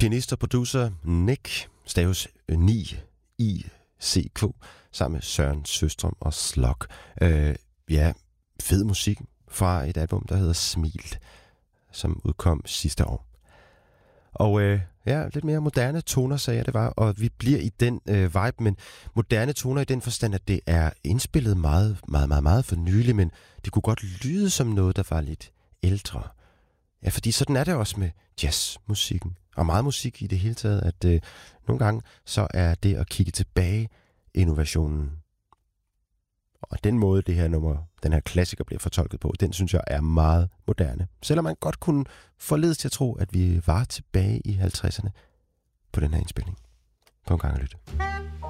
Pianist og producer Nick, staves 9ICK, sammen med Søren Søstrøm og Slok. Ja, fed musik fra et album, der hedder Smil, som udkom sidste år. Og ja, lidt mere moderne toner, sagde jeg det var, og vi bliver i den vibe, men moderne toner i den forstand, at det er indspillet meget for nylig, men det kunne godt lyde som noget, der var lidt ældre. Ja, fordi sådan er det også med jazzmusikken, og meget musik i det hele taget, at nogle gange så er det at kigge tilbage innovationen. Og den måde, det her nummer, den her klassiker bliver fortolket på, den synes jeg er meget moderne. Selvom man godt kunne forledes til at tro, at vi var tilbage i 50'erne på den her indspilning. På en gang at lytte.